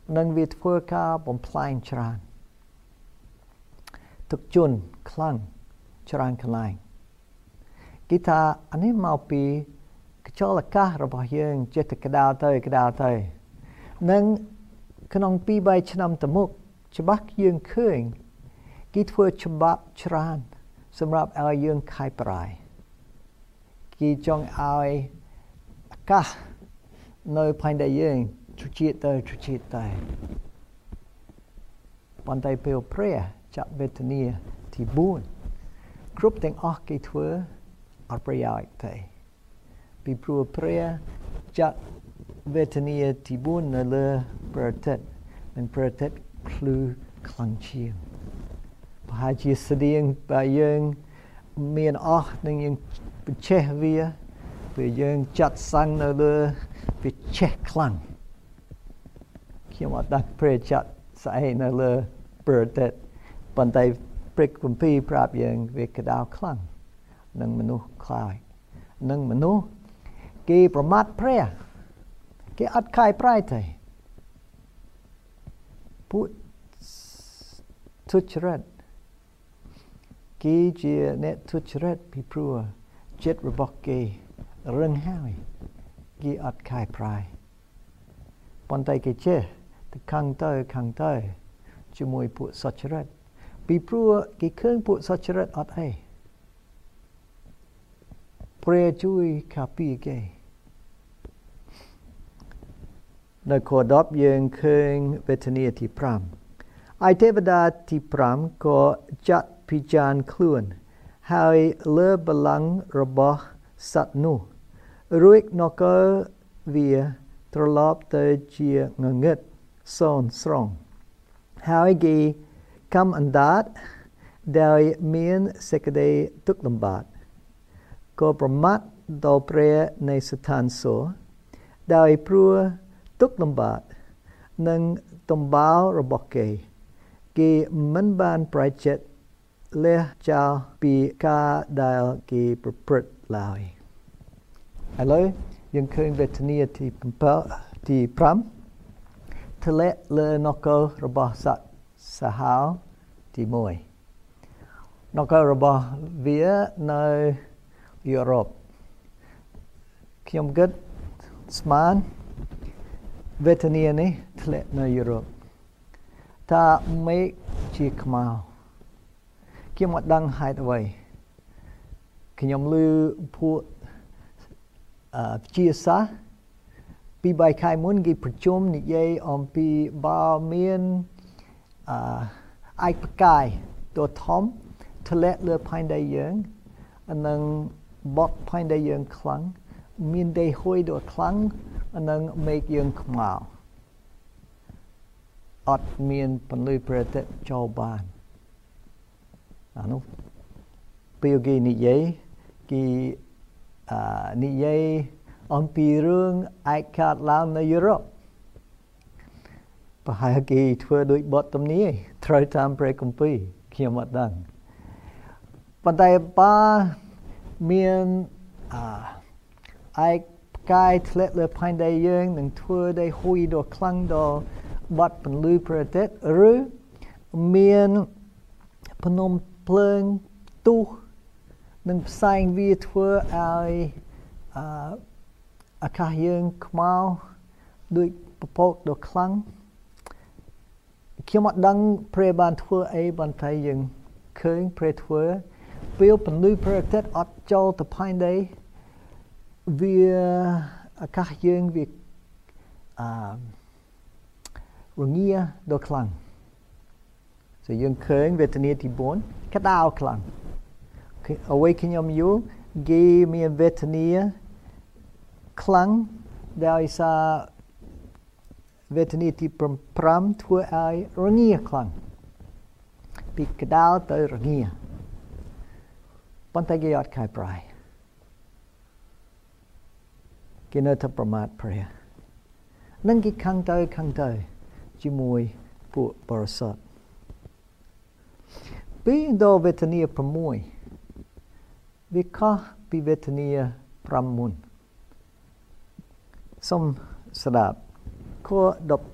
នឹងវាធ្វើការបំផ្លាញច្រើនទឹកជន់ខ្លាំងច្រើនកន្លែងគេថាអានេះមកពីខ្យល់អាកាសរបស់យើងចិត្តក្តៅទៅនឹងក្នុង 2-3 ឆ្នាំទៅមុខច្បាស់យើងឃើញគេធ្វើច្បាប់ច្រើនសម្រាប់ឲ្យយើងខាយប្រៃគេចង់ឲ្យអាកាសនៅផែនដីយើងត្រជាក់ទៅប៉ុន្តែពេលព្រះចាក់វេទនាទី4គ្រប់ទាំងអស់គេធ្វើអត់ប្រយោជន៍ទេពីព្រោះព្រះចាក់វេទនាទី4នៅលើប្រទេសនិងប្រទេសភ្លឺខ្លាំងជាងប្រហែលជាស្តៀងបើយើងមានអស់នឹងយើងបញ្ឆេះវាពេលយើងចាត់សាំងនៅលើវាឆេះខ្លាំងខ្ញុំអត់ដឹងព្រះចាត់ស្អីនៅលើប្រទេសប៉ុន្តែព្រះគម្ពីរប្រាប់យើងវាក្តៅខ្លាំងនឹងមនុស្សខ្លាចនឹងមនុស្សគេប្រមាថព្រះគេអត់ខាយប្រៃទេពួកទុច្ចរិតគេជាអ្នកទុច្ចរិតពីព្រោះចិត្តរបស់គេរឹងហើយគេអត់ខាយប្រៃប៉ុន្តែគេចេះទៅខាងទៅជាមួយពួកសុចរិតពីព្រោះគេឃើញពួកសុចរិតអត់អីព្រះជួយការពារគេនៅខ10យើងឃើញវេទនាទី5ឯទេវតាទី5ក៏ចាត់ពិចារណាខ្លួនហើយលើបល្ល័ង្ករបស់សត្វនោះរួចនគរវាត្រឡប់ទៅជាងងឹតសូន្យស្រង់ហើយគេខំអណ្ដាតដោយមានសេចក្តីទុក្ខលំបាកក៏ប្រមាថដល់ព្រះនៃស្ថានសួគ៌ដោយព្រោះទុក្ខលំបាកនិងទំបោររបស់គេមិនបានប្រែចិត្តលះចោលពីការដែលគេប្រព្រឹត្តឡើយឥឡូវយើងឃើញវេទនាទី5ធ្លាក់លើនគររបស់សត្វសាហាវទី1នគររបស់វានៅយុរ៉ុបខ្ញុំគិតស្មានវេទនានេះធ្លាក់នៅយុរ៉ុបថាមេឃជាខ្មៅខ្ញុំអត់ដឹងហេតុអ្វីខ្ញុំឮពួកជាសាសពី3ខែមុនគេប្រជុំនិយាយអំពីបើមានឯកផ្កាយតូធំធ្លាក់លើផែនដីយើងនិងបត់ផែនដីយើងខ្លាំងមានដីហួយដ៏ខ្លាំងនិងមេឃយើងខ្មៅអត់មានពន្លឺព្រះអាទិត្យចូលបានអានោះពេលគេនិយាយអំពីរឿងឯកកើតឡើងនៅយុរ៉ុបប្រហែលគេធ្វើដោយបទទំនាយត្រូវតាមព្រះគម្ពីរខ្ញុំអត់ដឹងប៉ុន្តែបើមានឯកផ្កាយធ្លាក់លើផែនដីយើងនឹងធ្វើដីហួយដ៏ខ្លាំងដល់បាត់ពន្លឺព្រះអាទិត្យឬមានភ្នំភ្លើងទុះនឹងផ្សែងវាធ្វើឲ្យអាកាសយើងខ្មៅដូចពពកដ៏ខ្លាំងខ្ញុំអត់ដឹងព្រះបានធ្វើអីប៉ុន្តែយើងឃើញព្រះធ្វើពេលពន្លឺព្រះអាទិត្យអត់ចូលទៅផែនដីវាអាកាសយើងវារងាដ៏ខ្លាំងយើងឃើញវេទនាទី4ក្តៅខ្លាំងអ្វីខ្ញុំយល់គេមានវេទនាខ្លាំងដោយសារវេទនាទី5ធ្វើឲ្យរងាខ្លាំងពីក្តៅទៅរងាប៉ុន្តែគេអត់ខែប្រៃគេនៅតែប្រមាថព្រះនឹងគេខឹងទៅជាមួយពួកបរិសុទ្ធពីដល់វេទនា6វាខុសពីវេទនា5មុនសូមស្ដាប់ខ12